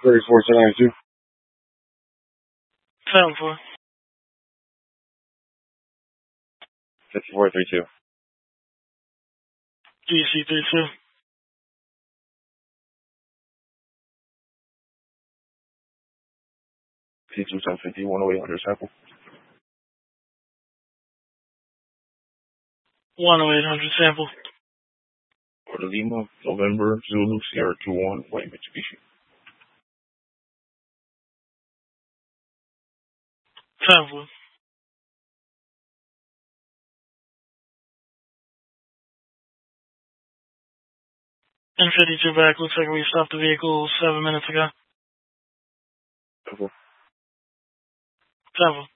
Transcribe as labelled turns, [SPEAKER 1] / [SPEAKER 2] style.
[SPEAKER 1] 3492.
[SPEAKER 2] 7-4.
[SPEAKER 1] 5432.
[SPEAKER 2] DC-32.
[SPEAKER 1] P2750, 10800 sample.
[SPEAKER 2] 10800 sample.
[SPEAKER 1] Order Lima, November, Zulu, Sierra 21, White Mitsubishi.
[SPEAKER 2] 7-4. N52 back. Looks like we stopped the vehicle 7 minutes ago.
[SPEAKER 1] 7-4.
[SPEAKER 2] 7-4.